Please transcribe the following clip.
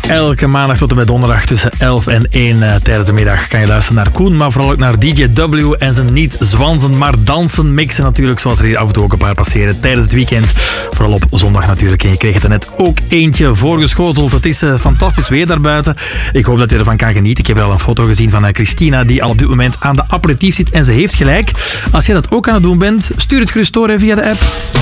Elke maandag tot en met donderdag tussen 11 en 1 tijdens de middag kan je luisteren naar Koen, maar vooral ook naar DJ W en zijn niet zwansen, maar dansen mixen natuurlijk, zoals er hier af en toe ook een paar passeren tijdens het weekend. Vooral op zondag natuurlijk. En je kreeg het er net ook eentje voorgeschoteld. Het is fantastisch weer daarbuiten. Ik hoop dat je ervan kan genieten. Ik heb al een foto gezien van Christina, die al op dit moment aan de aperitief zit. En ze heeft gelijk. Als jij dat ook aan het doen bent, stuur het gerust door via de app.